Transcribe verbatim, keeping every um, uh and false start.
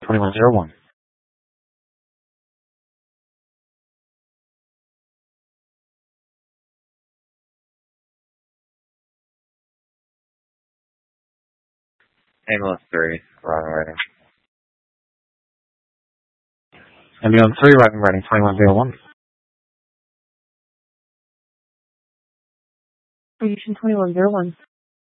twenty-one zero one. Ambulance three, arriving ready. Ambulance three, arriving ready, twenty-one zero one. Station twenty-one zero one.